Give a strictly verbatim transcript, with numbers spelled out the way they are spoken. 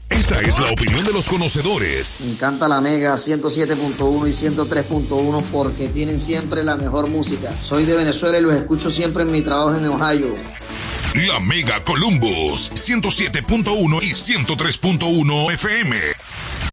Esta es la opinión de los conocedores. Me encanta la Mega ciento siete punto uno y ciento tres punto uno porque tienen siempre la mejor música. Soy de Venezuela y los escucho siempre en mi trabajo en Ohio. La Mega Columbus ciento siete punto uno y ciento tres punto uno F M.